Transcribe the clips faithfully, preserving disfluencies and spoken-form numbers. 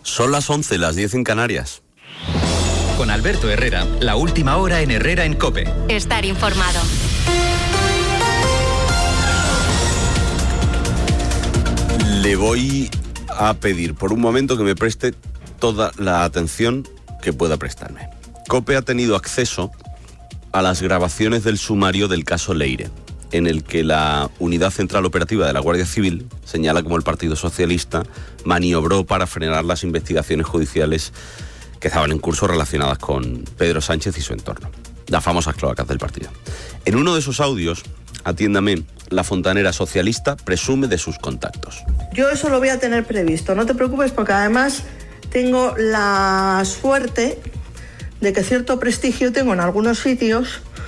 Son las once, las diez en Canarias. Con Alberto Herrera, la última hora en Herrera en COPE. Estar informado. Le voy a pedir por un momento que me preste toda la atención que pueda prestarme. COPE ha tenido acceso a las grabaciones del sumario del caso Leire, en el que la Unidad Central Operativa de la Guardia Civil señala como el Partido Socialista maniobró para frenar las investigaciones judiciales que estaban en curso relacionadas con Pedro Sánchez y su entorno, las famosas cloacas del partido. En uno de esos audios, atiéndame, la fontanera socialista presume de sus contactos. Yo eso lo voy a tener previsto, no te preocupes, porque además tengo la suerte de que cierto prestigio tengo en algunos sitios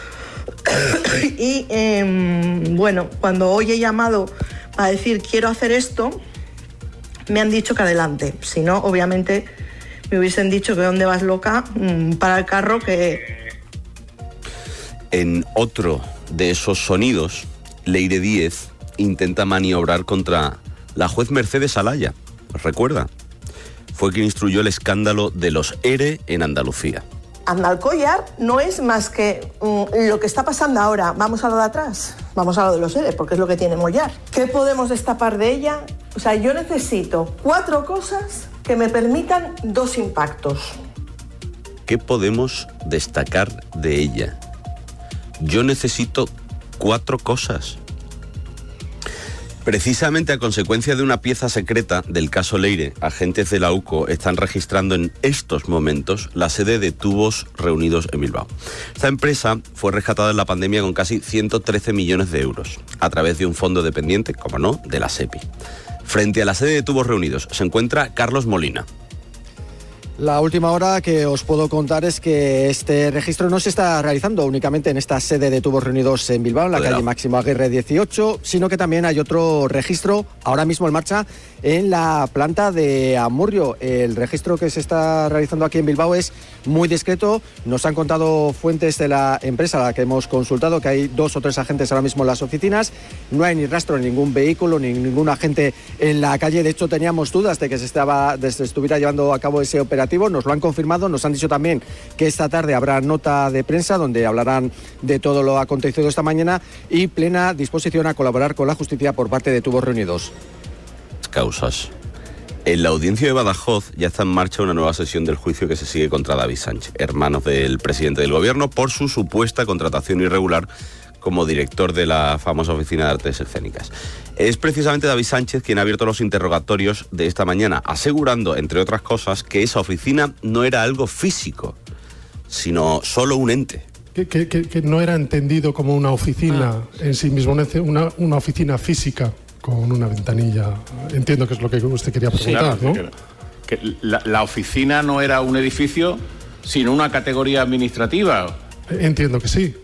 y eh, bueno, cuando hoy he llamado a decir quiero hacer esto, me han dicho que adelante, si no, obviamente me hubiesen dicho que dónde vas loca, para el carro que... En otro de esos sonidos, Leire Díez intenta maniobrar contra la juez Mercedes Alaya. ¿Recuerda? Fue quien instruyó el escándalo de los ERE en Andalucía. Aznalcóllar no es más que um, lo que está pasando ahora. Vamos a lo de atrás, vamos a lo de los ERE, porque es lo que tiene Mollar. ¿Qué podemos destapar de ella? O sea, yo necesito cuatro cosas que me permitan dos impactos. ¿Qué podemos destacar de ella? Yo necesito cuatro cosas. Precisamente a consecuencia de una pieza secreta del caso Leire, agentes de la UCO están registrando en estos momentos la sede de Tubos Reunidos en Bilbao. Esta empresa fue rescatada en la pandemia con casi ciento trece millones de euros, a través de un fondo dependiente, como no, de la SEPI. Frente a la sede de Tubos Reunidos se encuentra Carlos Molina. La última hora que os puedo contar es que este registro no se está realizando únicamente en esta sede de Tubos Reunidos en Bilbao, en la calle Máximo Aguirre dieciocho, sino que también hay otro registro ahora mismo en marcha en la planta de Amurrio. El registro que se está realizando aquí en Bilbao es muy discreto. Nos han contado fuentes de la empresa a la que hemos consultado que hay dos o tres agentes ahora mismo en las oficinas. No hay ni rastro de ningún vehículo ni ningún agente en la calle. De hecho, teníamos dudas de que se, estaba, de que se estuviera llevando a cabo ese operativo. Nos lo han confirmado, nos han dicho también que esta tarde habrá nota de prensa donde hablarán de todo lo acontecido esta mañana y plena disposición a colaborar con la justicia por parte de Tubos Reunidos. Causas. En la audiencia de Badajoz ya está en marcha una nueva sesión del juicio que se sigue contra David Sánchez, hermano del presidente del gobierno, por su supuesta contratación irregular como director de la famosa Oficina de Artes Escénicas. Es precisamente David Sánchez quien ha abierto los interrogatorios de esta mañana, asegurando, entre otras cosas, que esa oficina no era algo físico, sino solo un ente. Que, que, que, que no era entendido como una oficina ah. en sí mismo, una, una oficina física con una ventanilla. Entiendo que es lo que usted quería preguntar, sí, claro, ¿no? Que, que la, la oficina no era un edificio, sino una categoría administrativa. Entiendo que sí.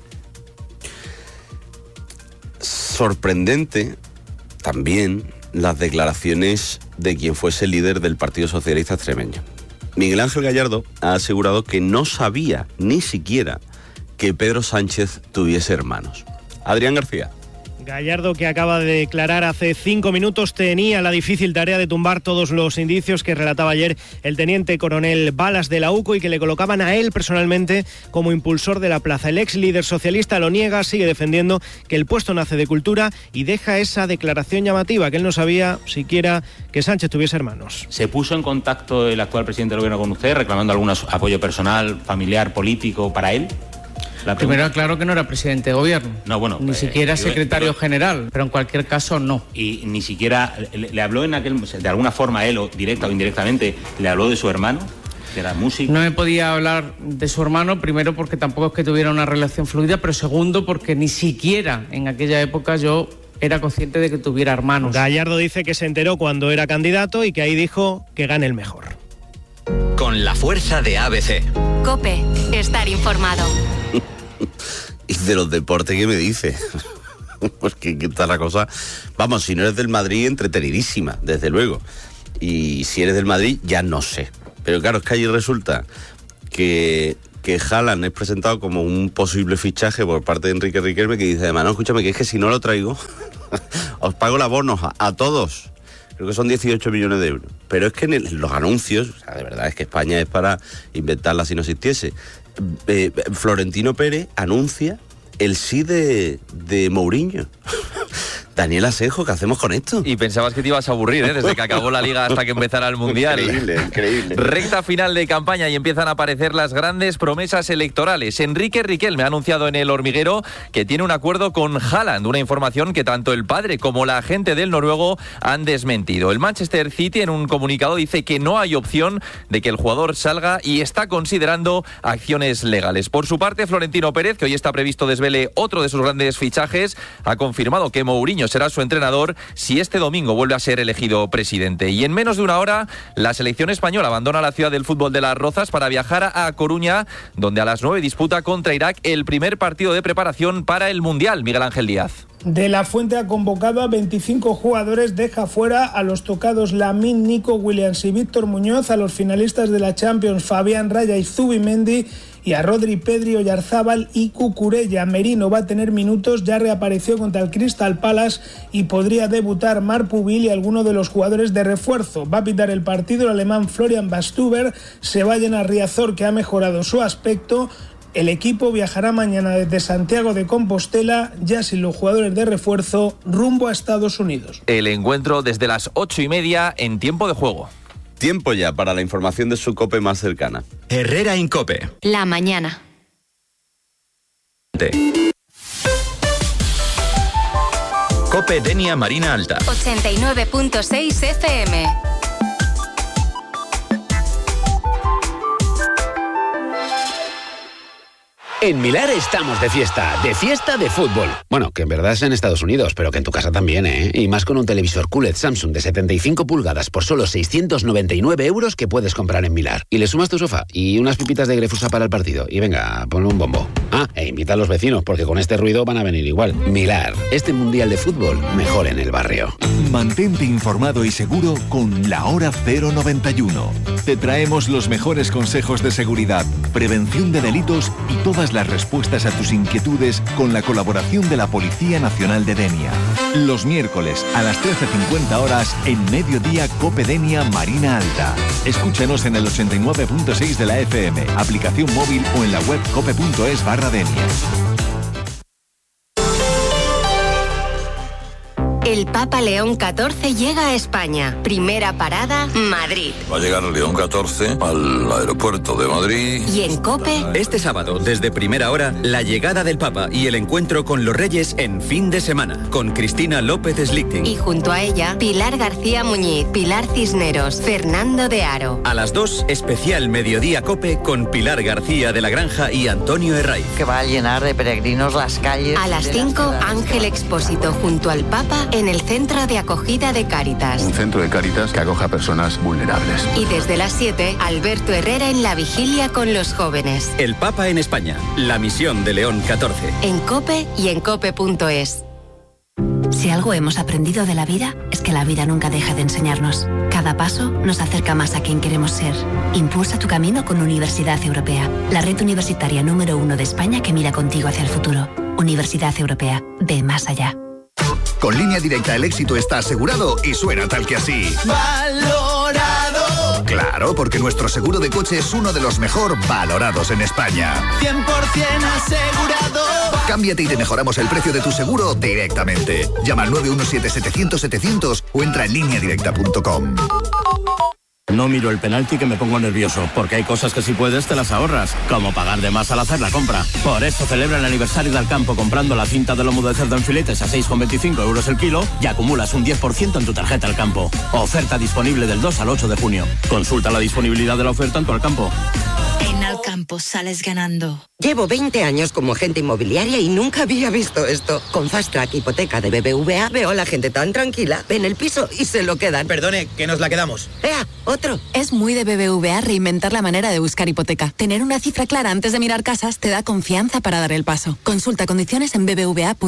Sorprendente también las declaraciones de quien fuese líder del Partido Socialista extremeño. Miguel Ángel Gallardo ha asegurado que no sabía ni siquiera que Pedro Sánchez tuviese hermanos. Adrián García. Gallardo, que acaba de declarar hace cinco minutos, tenía la difícil tarea de tumbar todos los indicios que relataba ayer el teniente coronel Balas de la UCO y que le colocaban a él personalmente como impulsor de la plaza. El ex líder socialista lo niega, sigue defendiendo que el puesto nace de cultura y deja esa declaración llamativa, que él no sabía siquiera que Sánchez tuviese hermanos. ¿Se puso en contacto el actual presidente del gobierno con usted, reclamando algún apoyo personal, familiar, político para él? Primero aclaro que no era presidente de gobierno, no, bueno, ni eh, siquiera yo, secretario pero, general, pero en cualquier caso no. Y ni siquiera le, le habló en aquel, de alguna forma él, o directa o indirectamente, le habló de su hermano, de la música. No me podía hablar de su hermano, primero porque tampoco es que tuviera una relación fluida, pero segundo porque ni siquiera en aquella época yo era consciente de que tuviera hermanos. Gallardo dice que se enteró cuando era candidato y que ahí dijo que gane el mejor. Con la fuerza de A B C. COPE, estar informado. ¿Y de los deportes qué me dice? Pues que, que está la cosa. Vamos, si no eres del Madrid, entretenidísima, desde luego. Y si eres del Madrid, ya no sé. Pero claro, es que allí resulta que, que Haaland es presentado como un posible fichaje por parte de Enrique Riquelme, que dice, además, no, escúchame, que es que si no lo traigo, os pago el abono a, a todos. creo que son dieciocho millones de euros. Pero es que en el, los anuncios, o sea, de verdad es que España es para inventarla si no existiese. Eh, Florentino Pérez anuncia el sí de, de Mourinho. Daniel Asenjo, ¿qué hacemos con esto? Y pensabas que te ibas a aburrir, ¿eh? Desde que acabó la Liga hasta que empezara el Mundial. Increíble, increíble. Recta final de campaña y empiezan a aparecer las grandes promesas electorales. Enrique Riquelme ha anunciado en El Hormiguero que tiene un acuerdo con Haaland, una información que tanto el padre como la agente del noruego han desmentido. El Manchester City en un comunicado dice que no hay opción de que el jugador salga y está considerando acciones legales. Por su parte, Florentino Pérez, que hoy está previsto desvele otro de sus grandes fichajes, ha confirmado que Mourinho será su entrenador si este domingo vuelve a ser elegido presidente. Y en menos de una hora, la selección española abandona la ciudad del fútbol de Las Rozas para viajar a Coruña, donde a las nueve disputa contra Irak el primer partido de preparación para el Mundial. Miguel Ángel Díaz. De la Fuente ha convocado a veinticinco jugadores, deja fuera a los tocados Lamine, Nico Williams y Víctor Muñoz, a los finalistas de la Champions Fabián Raya y Zubimendi, y a Rodri, Pedri, Oyarzábal y Cucurella. Merino va a tener minutos, ya reapareció contra el Crystal Palace y podría debutar Marc Pubil y alguno de los jugadores de refuerzo. Va a pitar el partido el alemán Florian Bastuber, se va a llenar Riazor, que ha mejorado su aspecto. El equipo viajará mañana desde Santiago de Compostela, ya sin los jugadores de refuerzo, rumbo a Estados Unidos. El encuentro desde las ocho y media en tiempo de juego. Tiempo ya para la información de su COPE más cercana. Herrera Incope. La mañana. COPE Denia Marina Alta. ochenta y nueve punto seis F M. En Milar estamos de fiesta, de fiesta de fútbol. Bueno, que en verdad es en Estados Unidos, pero que en tu casa también, ¿eh? Y más con un televisor Q L E D Samsung de setenta y cinco pulgadas por solo seiscientos noventa y nueve euros que puedes comprar en Milar. Y le sumas tu sofá y unas pipitas de Grefusa para el partido. Y venga, ponle un bombo. Ah, e invita a los vecinos, porque con este ruido van a venir igual. Milar, este mundial de fútbol, mejor en el barrio. Mantente informado y seguro con la Hora cero noventa y uno. Te traemos los mejores consejos de seguridad, prevención de delitos y todas las respuestas a tus inquietudes con la colaboración de la Policía Nacional de Denia. Los miércoles a las trece cincuenta horas en Mediodía COPE Denia Marina Alta. Escúchanos en el ochenta y nueve punto seis de la F M, aplicación móvil o en la web cope punto es barra Denia. El Papa León catorce llega a España. Primera parada, Madrid. Va a llegar León catorce al aeropuerto de Madrid. Y en COPE... Este sábado, desde primera hora, la llegada del Papa y el encuentro con los Reyes en fin de semana, con Cristina López Slichting. Y junto a ella, Pilar García Muñiz, Pilar Cisneros, Fernando de Aro. A las dos, especial Mediodía COPE con Pilar García de la Granja y Antonio Herraiz. Que va a llenar de peregrinos las calles. A las cinco, Ángel Expósito junto al Papa en el Centro de Acogida de Cáritas. Un centro de Cáritas que acoja a personas vulnerables. Y desde las siete, Alberto Herrera en la vigilia con los jóvenes. El Papa en España, la misión de León catorce. En COPE y en cope punto es. Si algo hemos aprendido de la vida, es que la vida nunca deja de enseñarnos. Cada paso nos acerca más a quien queremos ser. Impulsa tu camino con Universidad Europea, la red universitaria número uno de España que mira contigo hacia el futuro. Universidad Europea, ve más allá. Con Línea Directa el éxito está asegurado y suena tal que así. ¡Valorado! Claro, porque nuestro seguro de coche es uno de los mejor valorados en España. cien por ciento asegurado. Cámbiate y te mejoramos el precio de tu seguro directamente. Llama al nueve uno siete setecientos setecientos o entra en línea directa punto com. No miro el penalti que me pongo nervioso, porque hay cosas que si puedes te las ahorras, como pagar de más al hacer la compra. Por eso celebra el aniversario del campo comprando la cinta de lomo de cerdo en filetes a seis con veinticinco euros el kilo y acumulas un diez por ciento en tu tarjeta al campo. Oferta disponible del dos al ocho de junio. Consulta la disponibilidad de la oferta en tu Alcampo. En Alcampo sales ganando. Llevo veinte años como agente inmobiliaria y nunca había visto esto. Con Fast Track Hipoteca de B B V A veo a la gente tan tranquila, ven el piso y se lo quedan. Perdone, que nos la quedamos. ¡Ea! ¡Otro! Es muy de B B V A reinventar la manera de buscar hipoteca. Tener una cifra clara antes de mirar casas te da confianza para dar el paso. Consulta condiciones en b b v a punto es.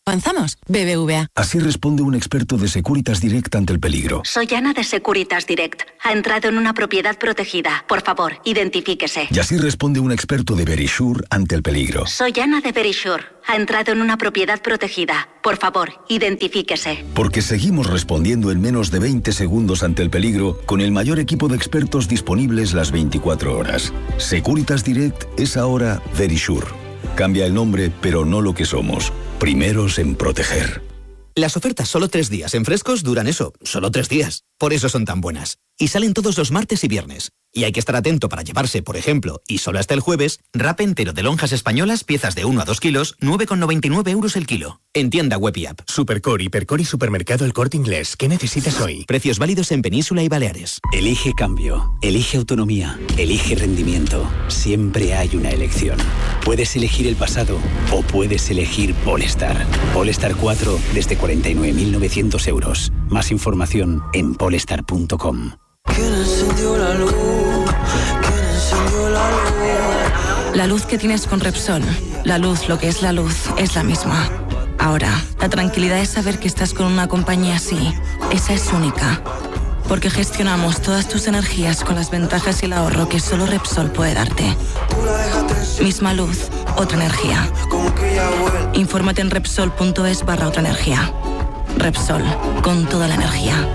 Avanzamos. B B V A. Así responde un experto de Securitas Direct ante el peligro. Soy Ana de Securitas Direct. Ha entrado en una propiedad protegida. Por favor, identifíquese. Y así responde un experto de Verisure ante el peligro. Soy Ana de Verisure. Ha entrado en una propiedad protegida. Por favor, identifíquese. Porque seguimos respondiendo en menos de veinte segundos ante el peligro con el mayor equipo de expertos disponibles las veinticuatro horas. Securitas Direct es ahora Verisure. Cambia el nombre, pero no lo que somos. Primeros en proteger. Las ofertas solo tres días en Frescos duran eso, solo tres días. Por eso son tan buenas. Y salen todos los martes y viernes. Y hay que estar atento para llevarse, por ejemplo, y solo hasta el jueves, wrap entero de lonjas españolas, piezas de uno a dos kilos, nueve con noventa y nueve euros el kilo. En tienda web y app. Supercore, Hipercore y Supermercado El Corte Inglés. ¿Qué necesitas hoy? Precios válidos en Península y Baleares. Elige cambio, elige autonomía, elige rendimiento. Siempre hay una elección. Puedes elegir el pasado o puedes elegir Polestar. Polestar cuatro desde cuarenta y nueve mil novecientos euros. Más información en polestar punto com. ¿Quién encendió la luz? ¿Quién encendió la luz? La luz que tienes con Repsol. La luz, lo que es la luz, es la misma. Ahora, la tranquilidad es saber que estás con una compañía así. Esa es única. Porque gestionamos todas tus energías con las ventajas y el ahorro que solo Repsol puede darte. Misma luz, otra energía. Infórmate en Repsol punto es barra otra energía. Repsol, con toda la energía.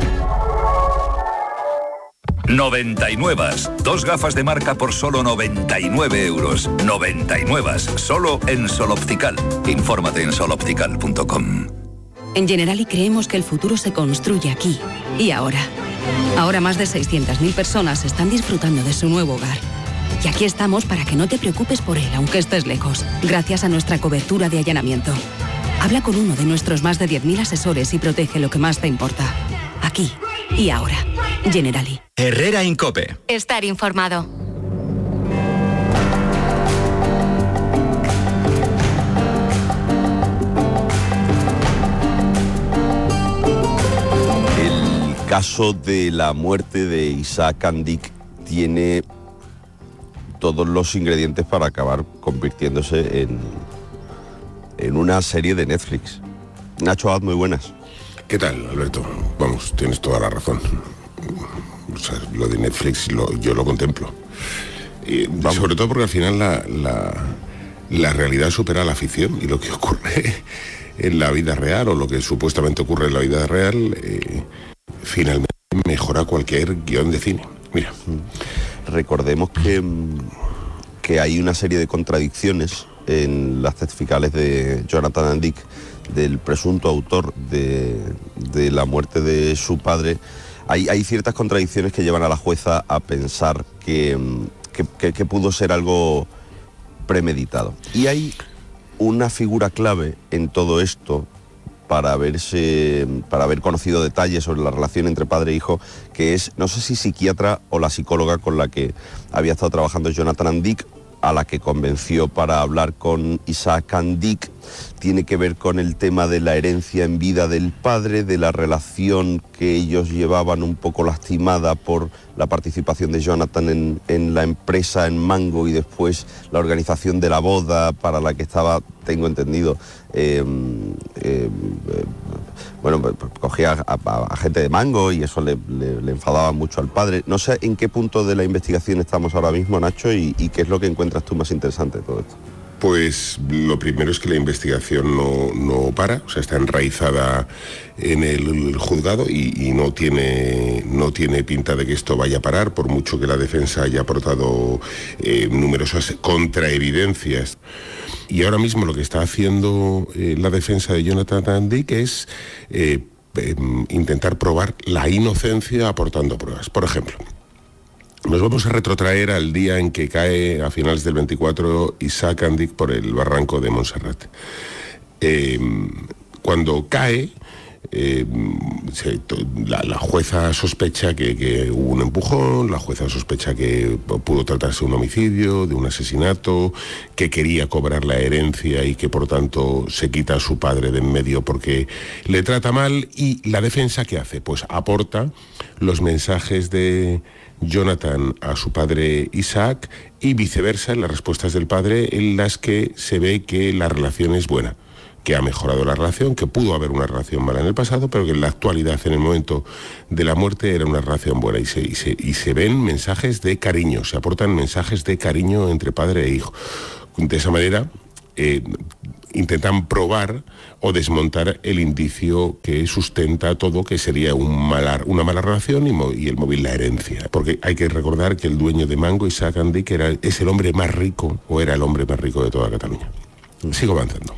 noventa y nueve. Dos gafas de marca por solo noventa y nueve euros. noventa y nueve. Solo en Sol Optical. Infórmate en sol optical punto com. En Generali creemos que el futuro se construye aquí y ahora. Ahora más de seiscientas mil personas están disfrutando de su nuevo hogar. Y aquí estamos para que no te preocupes por él, aunque estés lejos, gracias a nuestra cobertura de allanamiento. Habla con uno de nuestros más de diez mil asesores y protege lo que más te importa. Aquí y ahora. Generali. Herrera Incope. Estar informado. El caso de la muerte de Isaac Andic tiene todos los ingredientes para acabar convirtiéndose en, en una serie de Netflix. Nacho Abad, muy buenas. ¿Qué tal, Alberto? Vamos, tienes toda la razón. O sea, lo de Netflix lo, yo lo contemplo. Y sobre todo porque al final la, la, la realidad supera la ficción y lo que ocurre en la vida real o lo que supuestamente ocurre en la vida real eh, finalmente mejora cualquier guión de cine. Mira. Recordemos que, que hay una serie de contradicciones en las testificales de Jonathan Andic, del presunto autor de, de la muerte de su padre. Hay, hay ciertas contradicciones que llevan a la jueza a pensar que, que, que, que pudo ser algo premeditado. Y hay una figura clave en todo esto para haberse, para haber conocido detalles sobre la relación entre padre e hijo, que es, no sé si psiquiatra o la psicóloga con la que había estado trabajando Jonathan Andic, a la que convenció para hablar con Isaac Andic. Tiene que ver con el tema de la herencia en vida del padre, de la relación que ellos llevaban un poco lastimada por la participación de Jonathan en, en la empresa, en Mango, y después la organización de la boda para la que estaba, tengo entendido, eh, eh, eh, bueno, cogía a, a, a gente de Mango y eso le, le, le enfadaba mucho al padre. No sé en qué punto de la investigación estamos ahora mismo, Nacho, y, y qué es lo que encuentras tú más interesante de todo esto. Pues lo primero es que la investigación no, no para, o sea, está enraizada en el juzgado y, y no tiene, no tiene pinta de que esto vaya a parar, por mucho que la defensa haya aportado eh, numerosas contraevidencias. Y ahora mismo lo que está haciendo eh, la defensa de Jonathan Andic es eh, eh, intentar probar la inocencia aportando pruebas. Por ejemplo, nos vamos a retrotraer al día en que cae a finales del veinticuatro Isaac Andic por el barranco de Montserrat. Eh, cuando cae, eh, se, la, la jueza sospecha que, que hubo un empujón, la jueza sospecha que pudo tratarse de un homicidio, de un asesinato, que quería cobrar la herencia y que por tanto se quita a su padre de en medio porque le trata mal. Y la defensa, ¿qué hace? Pues aporta los mensajes de Jonathan a su padre Isaac y viceversa, en las respuestas del padre en las que se ve que la relación es buena, que ha mejorado la relación, que pudo haber una relación mala en el pasado, pero que en la actualidad, en el momento de la muerte, era una relación buena y se, y se, y se ven mensajes de cariño, se aportan mensajes de cariño entre padre e hijo. De esa manera eh, intentan probar o desmontar el indicio que sustenta todo, que sería un mala, una mala relación y, mo, y el móvil la herencia. Porque hay que recordar que el dueño de Mango, Isaac Andic, era, es el hombre más rico, o era el hombre más rico de toda Cataluña. Sigo avanzando.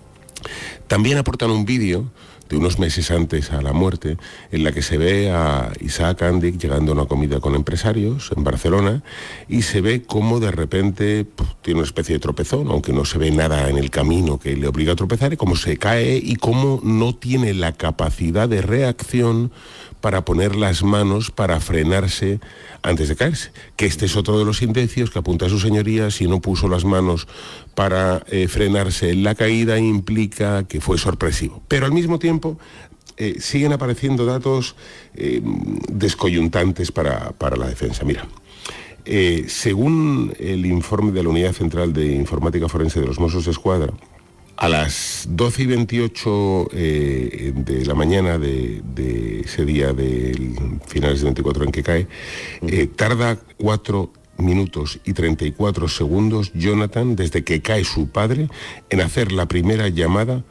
También aportan un vídeo de unos meses antes a la muerte, en la que se ve a Isaac Andic llegando a una comida con empresarios en Barcelona, y se ve cómo de repente pues, tiene una especie de tropezón, aunque no se ve nada en el camino que le obliga a tropezar, y cómo se cae y cómo no tiene la capacidad de reacción para poner las manos para frenarse antes de caerse. Que este es otro de los indicios que apunta a su señoría: si no puso las manos para eh, frenarse en la caída, implica que fue sorpresivo. Pero al mismo tiempo eh, siguen apareciendo datos eh, descoyuntantes para, para la defensa. Mira, eh, según el informe de la Unidad Central de Informática Forense de los Mossos d'Esquadra, a las doce y veintiocho eh, de la mañana de, de ese día de finales de veinticuatro en que cae, eh, tarda cuatro minutos y treinta y cuatro segundos Jonathan, desde que cae su padre, en hacer la primera llamada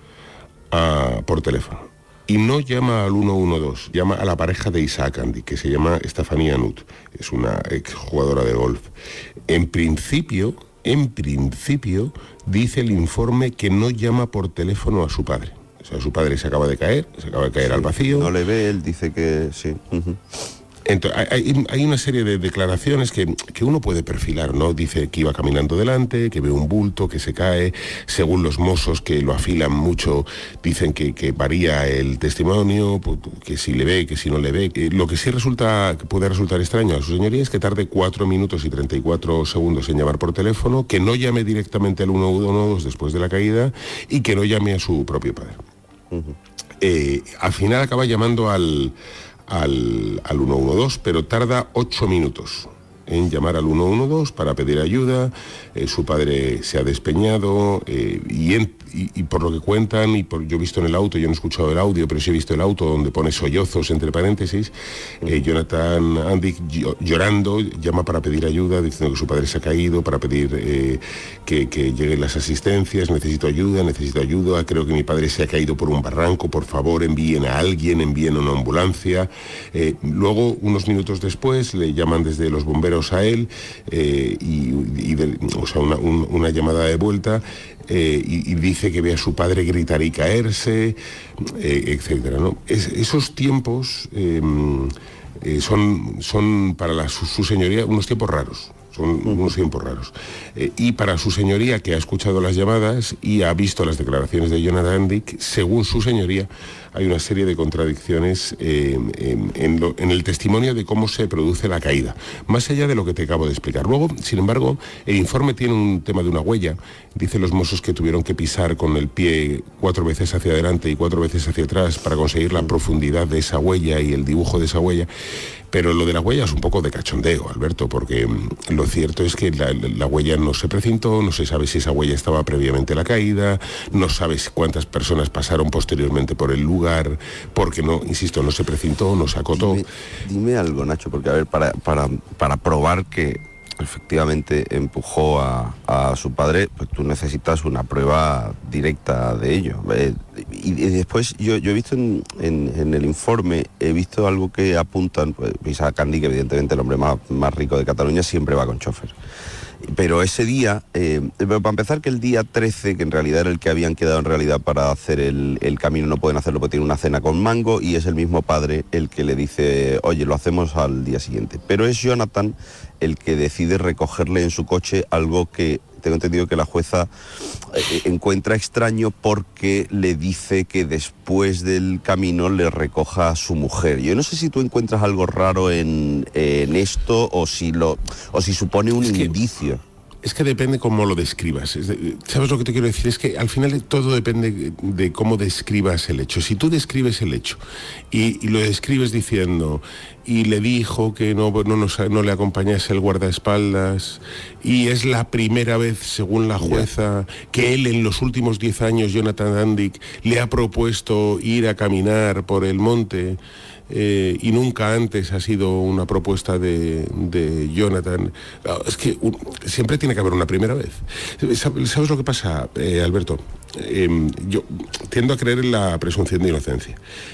a, por teléfono. Y no llama al uno uno dos, llama a la pareja de Isaac Andic, que se llama Estefanía Nut, es una exjugadora de golf. En principio... En principio, dice el informe que no llama por teléfono a su padre. O sea, su padre se acaba de caer, se acaba de caer sí, al vacío. No le ve, él dice que sí. Uh-huh. Entonces, hay, hay una serie de declaraciones que, que uno puede perfilar, ¿no? Dice que iba caminando delante, que ve un bulto, que se cae. Según los mozos, que lo afilan mucho, dicen que, que varía el testimonio, que si le ve, que si no le ve. Lo que sí resulta, que puede resultar extraño a su señoría es que tarde cuatro minutos y treinta y cuatro segundos en llamar por teléfono, que no llame directamente al uno uno dos después de la caída y que no llame a su propio padre. Uh-huh. Eh, al final acaba llamando al... Al, al uno uno dos, pero tarda ocho minutos en llamar al uno uno dos para pedir ayuda. Eh, su padre se ha despeñado eh, y, en, y, y por lo que cuentan, y por, yo he visto en el auto, yo no he escuchado el audio, pero sí he visto el auto donde pone sollozos entre paréntesis, eh, Jonathan Andic llorando, llama para pedir ayuda, diciendo que su padre se ha caído, para pedir eh, que, que lleguen las asistencias, necesito ayuda, necesito ayuda, creo que mi padre se ha caído por un barranco, por favor envíen a alguien, envíen a una ambulancia. Eh, luego, unos minutos después, le llaman desde los bomberos a él, eh, y, y de, o sea, una, un, una llamada de vuelta, eh, y, y dice que ve a su padre gritar y caerse, eh, etcétera, ¿no? Es, esos tiempos eh, eh, son, son para la, su, su señoría unos tiempos raros. Son unos tiempos raros. Eh, y para su señoría, que ha escuchado las llamadas y ha visto las declaraciones de Jonathan Andic, según su señoría, hay una serie de contradicciones eh, en, en, lo, en el testimonio de cómo se produce la caída, más allá de lo que te acabo de explicar. Luego, sin embargo, el informe tiene un tema de una huella. Dicen los mozos que tuvieron que pisar con el pie cuatro veces hacia adelante y cuatro veces hacia atrás para conseguir la profundidad de esa huella y el dibujo de esa huella. Pero lo de la huella es un poco de cachondeo, Alberto, porque lo cierto es que la, la huella no se precintó, no se sabe si esa huella estaba previamente a la caída, no sabes cuántas personas pasaron posteriormente por el lugar, porque no, insisto, no se precintó, no se acotó. Dime, dime algo, Nacho, porque a ver, para, para, para probar que efectivamente empujó a, a su padre, pues tú necesitas una prueba directa de ello. Eh, y, y después yo, yo he visto en, en, en el informe, he visto algo que apuntan, pues Isaac Andic, evidentemente el hombre más, más rico de Cataluña, siempre va con chofer. Pero ese día, eh, para empezar, que el día trece, que en realidad era el que habían quedado en realidad para hacer el, el camino, no pueden hacerlo porque tiene una cena con Mango, y es el mismo padre el que le dice, oye, lo hacemos al día siguiente. Pero es Jonathan el que decide recogerle en su coche, algo que tengo entendido que la jueza eh, encuentra extraño, porque le dice que después del camino le recoja a su mujer. Yo no sé si tú encuentras algo raro en, en esto, o si lo o si supone un es que, indicio. Es que depende cómo lo describas. Es de, ¿sabes lo que te quiero decir? Es que al final todo depende de cómo describas el hecho. Si tú describes el hecho y, y lo describes diciendo, y le dijo que no, no, nos, no le acompañase el guardaespaldas, y es la primera vez, según la jueza, que él en los últimos diez años, Jonathan Dandick, le ha propuesto ir a caminar por el monte, Eh, y nunca antes ha sido una propuesta de, de Jonathan. Es que un, siempre tiene que haber una primera vez. ¿Sabes lo que pasa, eh, Alberto? Eh, yo tiendo a creer en la presunción de inocencia.